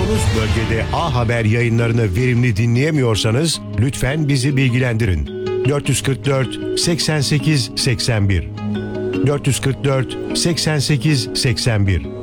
Bulunduğunuz bölgede A Haber yayınlarını verimli dinleyemiyorsanız lütfen bizi bilgilendirin. 444 88 81 444 88 81